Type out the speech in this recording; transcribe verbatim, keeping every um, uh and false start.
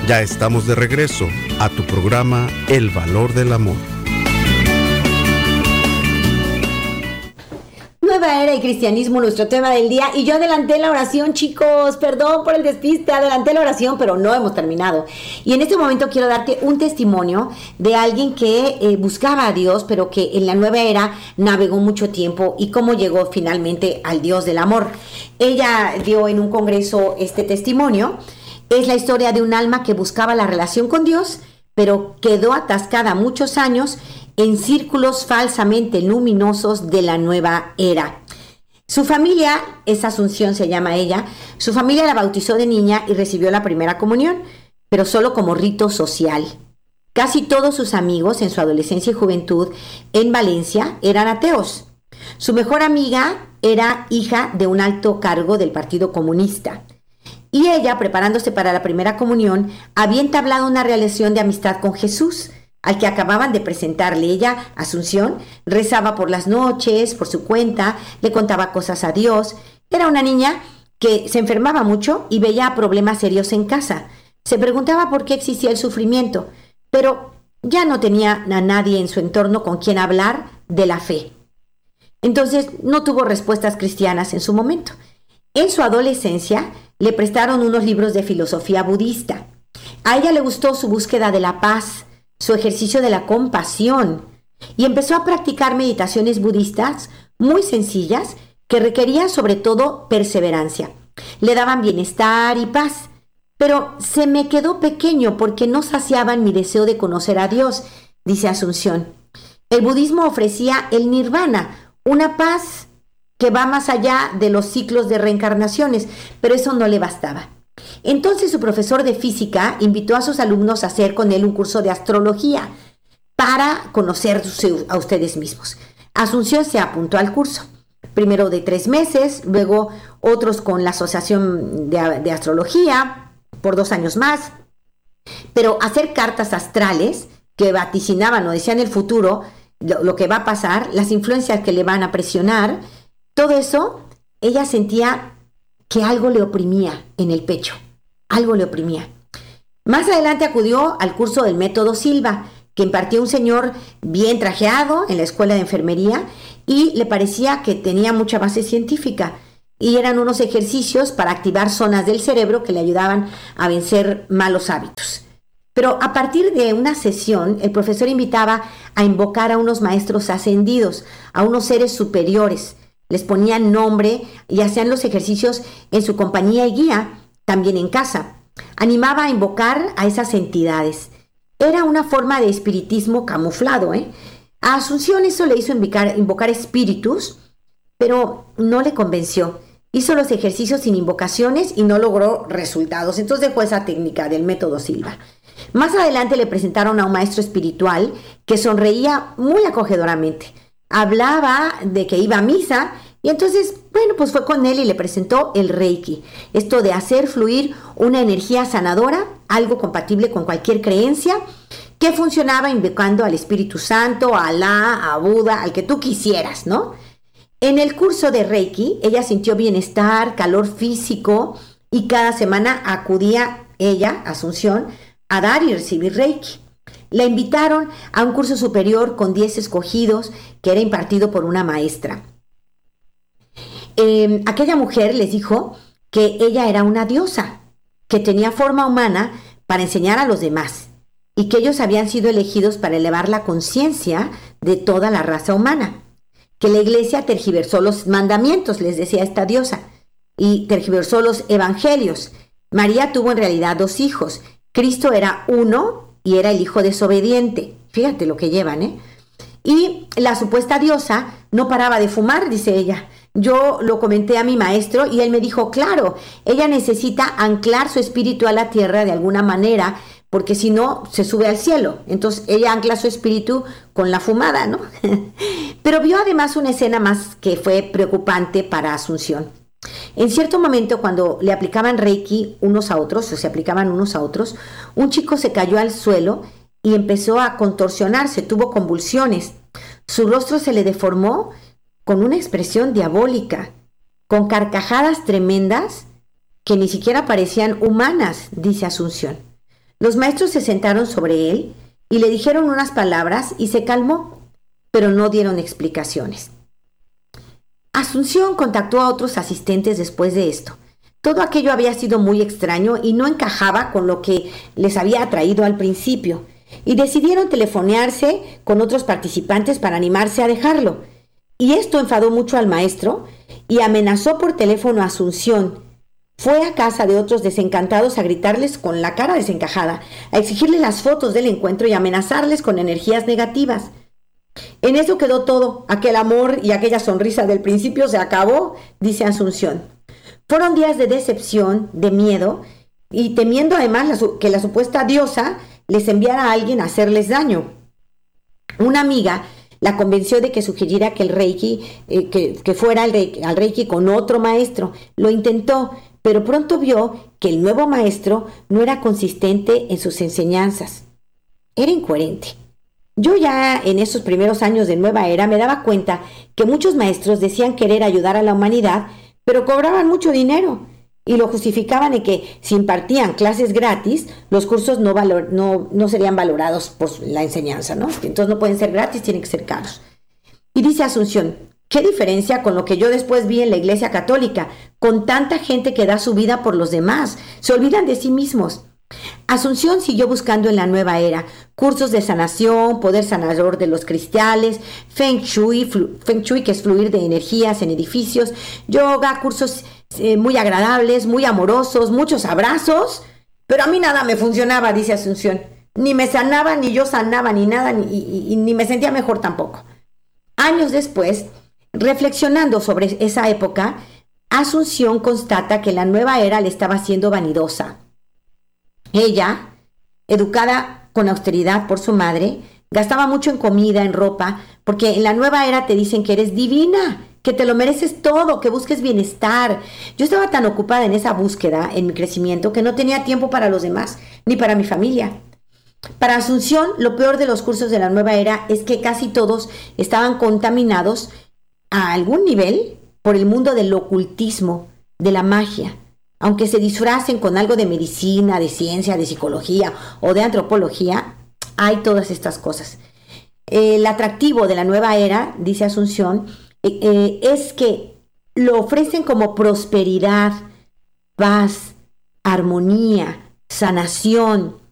Ya estamos de regreso a tu programa El Valor del Amor. Nueva era y cristianismo, nuestro tema del día. Y yo adelanté la oración, chicos. Perdón por el despiste, adelanté la oración, pero no hemos terminado. Y en este momento quiero darte un testimonio de alguien que eh, buscaba a Dios, pero que en la nueva era navegó mucho tiempo y cómo llegó finalmente al Dios del amor. Ella dio en un congreso este testimonio. Es la historia de un alma que buscaba la relación con Dios, pero quedó atascada muchos años en círculos falsamente luminosos de la nueva era. Su familia, esa Asunción se llama ella, su familia la bautizó de niña y recibió la primera comunión, pero solo como rito social. Casi todos sus amigos en su adolescencia y juventud en Valencia eran ateos. Su mejor amiga era hija de un alto cargo del Partido Comunista. Y ella, preparándose para la primera comunión, había entablado una relación de amistad con Jesús, al que acababan de presentarle. Ella, Asunción, rezaba por las noches, por su cuenta, le contaba cosas a Dios. Era una niña que se enfermaba mucho y veía problemas serios en casa. Se preguntaba por qué existía el sufrimiento, pero ya no tenía a nadie en su entorno con quien hablar de la fe. Entonces no tuvo respuestas cristianas en su momento. En su adolescencia le prestaron unos libros de filosofía budista. A ella le gustó su búsqueda de la paz, su ejercicio de la compasión, y empezó a practicar meditaciones budistas muy sencillas que requerían sobre todo perseverancia. Le daban bienestar y paz, pero se me quedó pequeño porque no saciaban mi deseo de conocer a Dios, dice Asunción. El budismo ofrecía el nirvana, una paz que va más allá de los ciclos de reencarnaciones, pero eso no le bastaba. Entonces su profesor de física invitó a sus alumnos a hacer con él un curso de astrología para conocerse a ustedes mismos. Asunción se apuntó al curso, primero de tres meses, luego otros con la Asociación de, de Astrología por dos años más. Pero hacer cartas astrales que vaticinaban o decían el futuro, lo, lo que va a pasar, las influencias que le van a presionar, todo eso, ella sentía que algo le oprimía en el pecho, algo le oprimía. Más adelante acudió al curso del método Silva, que impartió un señor bien trajeado en la escuela de enfermería y le parecía que tenía mucha base científica. Y eran unos ejercicios para activar zonas del cerebro que le ayudaban a vencer malos hábitos. Pero a partir de una sesión, el profesor invitaba a invocar a unos maestros ascendidos, a unos seres superiores. Les ponían nombre y hacían los ejercicios en su compañía y guía, también en casa. Animaba a invocar a esas entidades. Era una forma de espiritismo camuflado, ¿eh? A Asunción eso le hizo invocar, invocar espíritus, pero no le convenció. Hizo los ejercicios sin invocaciones y no logró resultados. Entonces dejó esa técnica del método Silva. Más adelante le presentaron a un maestro espiritual que sonreía muy acogedoramente. Hablaba de que iba a misa y entonces, bueno, pues fue con él y le presentó el Reiki. Esto de hacer fluir una energía sanadora, algo compatible con cualquier creencia, que funcionaba invocando al Espíritu Santo, a Alá, a Buda, al que tú quisieras, ¿no? En el curso de Reiki, ella sintió bienestar, calor físico y cada semana acudía ella, Asunción, a dar y recibir Reiki. La invitaron a un curso superior con diez escogidos que era impartido por una maestra. Eh, aquella mujer les dijo que ella era una diosa, que tenía forma humana para enseñar a los demás y que ellos habían sido elegidos para elevar la conciencia de toda la raza humana. Que la iglesia tergiversó los mandamientos, les decía esta diosa, y tergiversó los evangelios. María tuvo en realidad dos hijos. Cristo era uno y era el hijo desobediente. Fíjate lo que llevan, ¿eh? Y la supuesta diosa no paraba de fumar, dice ella. Yo lo comenté a mi maestro y él me dijo, claro, ella necesita anclar su espíritu a la tierra de alguna manera, porque si no, se sube al cielo. Entonces ella ancla su espíritu con la fumada, ¿no? Pero vio además una escena más que fue preocupante para Asunción. En cierto momento, cuando le aplicaban Reiki unos a otros, o se aplicaban unos a otros, un chico se cayó al suelo y empezó a contorsionarse, tuvo convulsiones. Su rostro se le deformó con una expresión diabólica, con carcajadas tremendas que ni siquiera parecían humanas, dice Asunción. Los maestros se sentaron sobre él y le dijeron unas palabras y se calmó, pero no dieron explicaciones. Asunción contactó a otros asistentes después de esto. Todo aquello había sido muy extraño y no encajaba con lo que les había atraído al principio, y decidieron telefonearse con otros participantes para animarse a dejarlo. Y esto enfadó mucho al maestro y amenazó por teléfono a Asunción. Fue a casa de otros desencantados a gritarles con la cara desencajada, a exigirles las fotos del encuentro y amenazarles con energías negativas. En eso quedó todo. Aquel amor y aquella sonrisa del principio se acabó, dice Asunción. Fueron días de decepción, de miedo, y temiendo además la, que la supuesta diosa les enviara a alguien a hacerles daño. Una amiga la convenció de que sugiriera que el Reiki, eh, que, que fuera al Reiki, al Reiki con otro maestro. Lo intentó, pero pronto vio que el nuevo maestro no era consistente en sus enseñanzas. Era incoherente. Yo ya en esos primeros años de Nueva Era me daba cuenta que muchos maestros decían querer ayudar a la humanidad, pero cobraban mucho dinero y lo justificaban en que si impartían clases gratis, los cursos no, valor, no, no serían valorados por la enseñanza, ¿no? Entonces no pueden ser gratis, tienen que ser caros. Y dice Asunción, ¿qué diferencia con lo que yo después vi en la Iglesia Católica, con tanta gente que da su vida por los demás? Se olvidan de sí mismos. Asunción siguió buscando en la Nueva Era cursos de sanación, poder sanador de los cristales, Feng Shui, flu, Feng Shui que es fluir de energías en edificios, yoga, cursos eh, muy agradables, muy amorosos, muchos abrazos, pero a mí nada me funcionaba, dice Asunción. Ni me sanaba, ni yo sanaba, ni nada, ni, y, y, ni me sentía mejor tampoco. Años después, reflexionando sobre esa época, Asunción constata que la Nueva Era le estaba haciendo vanidosa. Ella, educada con austeridad por su madre, gastaba mucho en comida, en ropa, porque en la Nueva Era te dicen que eres divina, que te lo mereces todo, que busques bienestar. Yo estaba tan ocupada en esa búsqueda, en mi crecimiento, que no tenía tiempo para los demás, ni para mi familia. Para Asunción, lo peor de los cursos de la Nueva Era es que casi todos estaban contaminados a algún nivel por el mundo del ocultismo, de la magia. Aunque se disfracen con algo de medicina, de ciencia, de psicología o de antropología, hay todas estas cosas. El atractivo de la Nueva Era, dice Asunción, eh, eh, es que lo ofrecen como prosperidad, paz, armonía, sanación,